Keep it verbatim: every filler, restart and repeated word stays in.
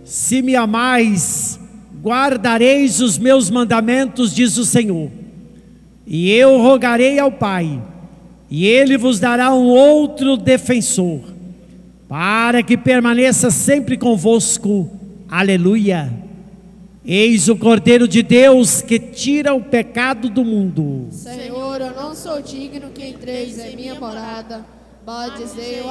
Se me amais, guardareis os meus mandamentos, diz o Senhor. E eu rogarei ao Pai, e Ele vos dará um outro defensor, para que permaneça sempre convosco. Aleluia. Eis o Cordeiro de Deus que tira o pecado do mundo. Senhor, eu não sou digno que entreis em minha morada, mas dizei